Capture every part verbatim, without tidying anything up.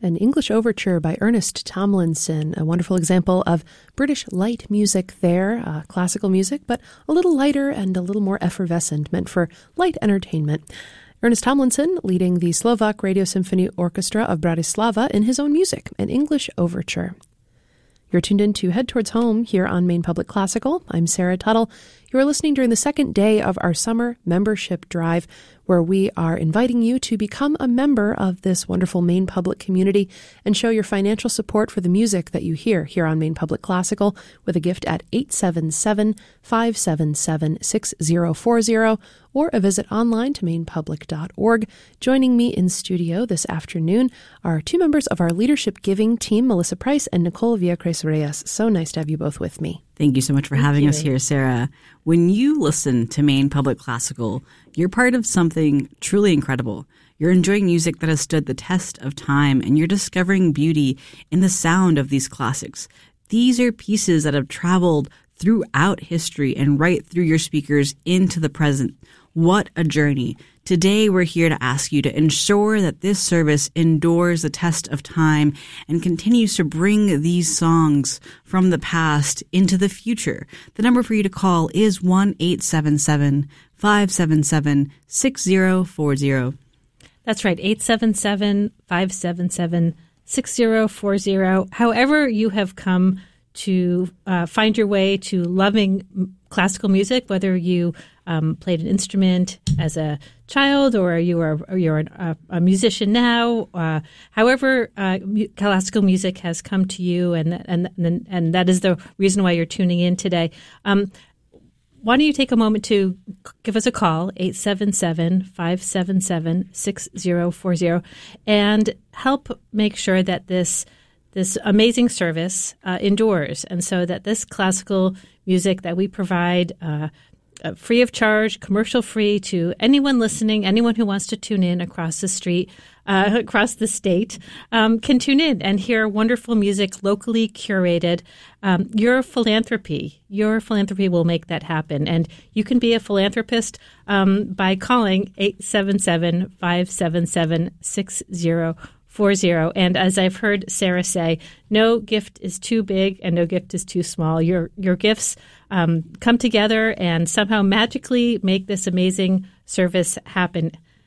An English Overture by Ernest Tomlinson, a wonderful example of British light music there, uh, classical music, but a little lighter and a little more effervescent, meant for light entertainment. Ernest Tomlinson leading the Slovak Radio Symphony Orchestra of Bratislava in his own music, an English Overture. You're tuned in to Head Towards Home here on Maine Public Classical. I'm Sarah Tuttle. You are listening during the second day of our summer membership drive, where we are inviting you to become a member of this wonderful Maine Public community and show your financial support for the music that you hear here on Maine Public Classical with a gift at eight seven seven, five seven seven, six zero four zero or a visit online to maine public dot org. Joining me in studio this afternoon are two members of our Leadership Giving team, Melissa Price and Nicole Villacres-Reyes. So nice to have you both with me. Thank you so much for Thank having you. us here, Sarah. When you listen to Maine Public Classical, you're part of something truly incredible. You're enjoying music that has stood the test of time, and you're discovering beauty in the sound of these classics. These are pieces that have traveled throughout history and right through your speakers into the present. What a journey. Today, we're here to ask you to ensure that this service endures the test of time and continues to bring these songs from the past into the future. The number for you to call is one eight seven seven, five seven seven, six zero four zero. That's right, eight seven seven, five seven seven, six zero four zero. However you have come to uh, find your way to loving classical music, whether you um, played an instrument as a child or you are or you're a, a musician now, uh, however uh, mu- classical music has come to you, and and and and that is the reason why you're tuning in today. Um, why don't you take a moment to give us a call, eight seven seven, five seven seven, six zero four zero, and help make sure that this this amazing service uh, endures, and so that this classical music that we provide uh, uh, free of charge, commercial-free to anyone listening, anyone who wants to tune in across the street, uh, across the state, um, can tune in and hear wonderful music locally curated. Um, your philanthropy, your philanthropy will make that happen. And you can be a philanthropist um, by calling eight seven seven, five seven seven, six zero four zero. And as I've heard Sarah say, no gift is too big and no gift is too small. Your your gifts um, come together and somehow magically make this amazing service happen.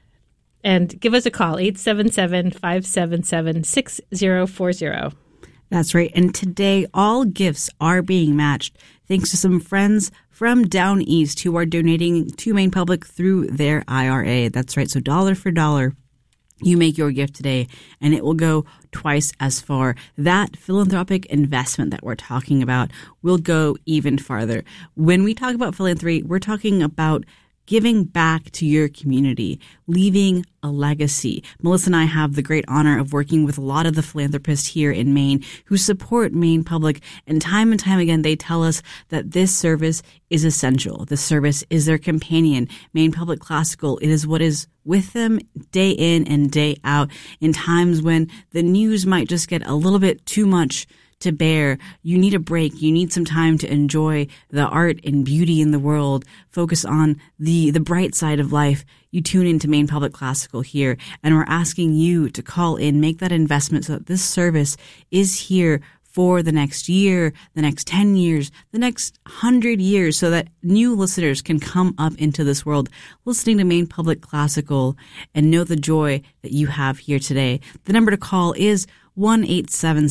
And give us a call, eight seven seven, five seven seven, six zero four zero. That's right. And today, all gifts are being matched thanks to some friends from down east who are donating to Maine Public through their I R A. That's right. So dollar for dollar, you make your gift today, and it will go twice as far. That philanthropic investment that we're talking about will go even farther. When we talk about philanthropy, we're talking about giving back to your community, leaving a legacy. Melissa and I have the great honor of working with a lot of the philanthropists here in Maine who support Maine Public, and time and time again they tell us that this service is essential. This service is their companion. Maine Public Classical, it is what is with them day in and day out in times when the news might just get a little bit too much to bear. You need a break. You need some time to enjoy the art and beauty in the world. Focus on the, the bright side of life. You tune into Maine Public Classical here, and we're asking you to call in, make that investment so that this service is here for the next year, the next ten years, the next one hundred years, so that new listeners can come up into this world listening to Maine Public Classical and know the joy that you have here today. The number to call is one eight seven